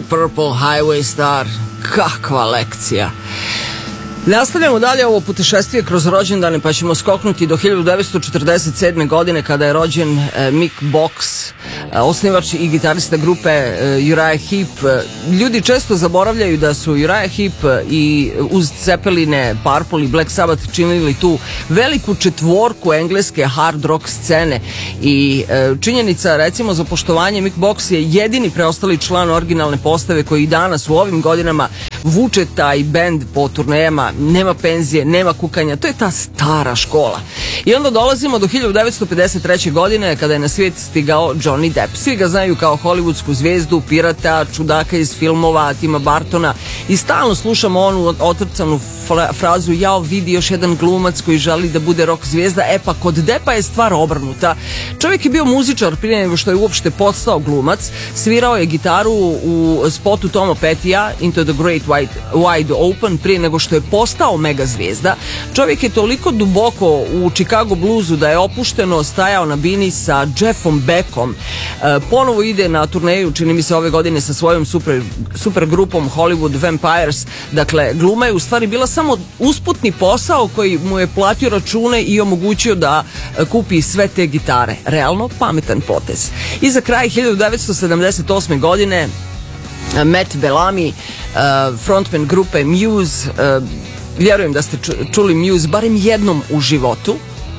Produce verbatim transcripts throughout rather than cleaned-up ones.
Purple, Highway Star. Kakva lekcija. Nastavljamo dalje ovo putešestvije kroz rođendane, pa ćemo skoknuti do hiljadu devetsto četrdeset sedme. godine kada je rođen e, Mick Box, e, osnivač i gitarista grupe e, Uriah Heep. Ljudi često zaboravljaju da su Uriah Heep i uz Ceppeline, Purple i Black Sabbath činili tu veliku četvorku engleske hard rock scene i e, činjenica, recimo, za poštovanje, Mick Box je jedini preostali član originalne postave koji danas u ovim godinama vuče taj bend po turnejama. Nema penzije, nema kukanja, to je ta stara škola. I onda dolazimo do hiljadu devetsto pedeset treće. godine kada je na svijet stigao Johnny Depp. Svi ga znaju kao hollywoodsku zvezdu, pirata, čudaka iz filmova Tima Bartona i stalno slušamo onu otrcanu frazu: jao, vidi još jedan glumac koji želi da bude rock zvijezda. E pa kod Deppa je stvar obrnuta. Čovjek je bio muzičar prije nego što je uopšte postao glumac. Svirao je gitaru u spotu Toma Pettija Into the Great Wide, Wide Open prije nego što je postao mega zvijezda. Čovjek je toliko duboko u Chicago bluesu da je opušteno stajao na bini sa Jeffom Beckom. E, ponovo ide na turneju, čini mi se ove godine, sa svojom super, super grupom Hollywood Vampires. Dakle, gluma je u stvari bila samo usputni posao koji mu je platio račune i omogućio da kupi sve te gitare. Realno pametan potez. I za kraj hiljadu devetsto sedamdeset osme. godine Matt Bellamy, frontman grupe Muse. Vjerujem da ste čuli Muse barem jednom u životu.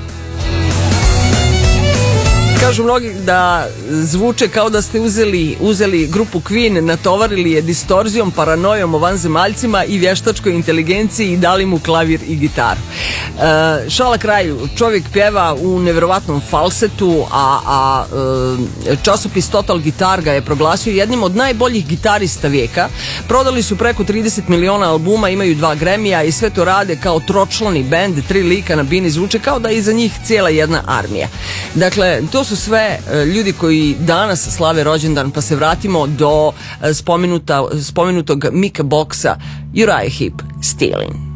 Kažu mnogi da zvuče kao da ste uzeli, uzeli grupu Queen, natovarili je distorzijom, paranojom o vanzemaljcima i vještačkoj inteligenciji i dali mu klavir i gitaru. E, šala kraju, čovjek pjeva u nevjerovatnom falsetu, a, a e, časopis Total Guitar ga je proglasio jednim od najboljih gitarista vijeka. Prodali su preko trideset miliona albuma, imaju dva Grammy-a i sve to rade kao tročlani bend, tri lika na bini, zvuče kao da je iza njih cijela jedna armija. Dakle, to su sve ljudi koji danas slave rođendan, pa se vratimo do spomenuta, spomenutog Micka Boxa, Uriah Heep, Stealing.